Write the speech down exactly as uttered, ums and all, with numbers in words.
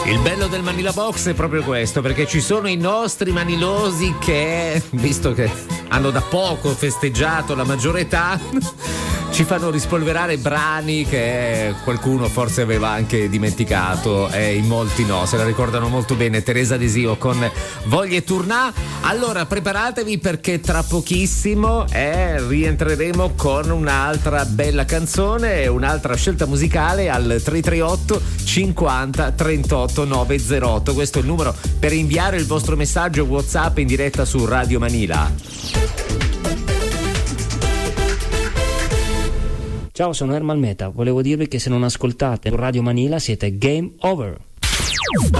Il bello del Manila Box è proprio questo, perché ci sono i nostri manilosi che, visto che hanno da poco festeggiato la maggiore età, ci fanno rispolverare brani che qualcuno forse aveva anche dimenticato e in molti no, se la ricordano molto bene. Teresa Desio con Voglie Tournà. Allora preparatevi, perché tra pochissimo eh, rientreremo con un'altra bella canzone e un'altra scelta musicale al tre tre otto cinquanta trentotto novecentootto. Questo è il numero per inviare il vostro messaggio WhatsApp in diretta su Radio Manila. Ciao, sono Ermal Meta. Volevo dirvi che se non ascoltate Radio Manila siete game over.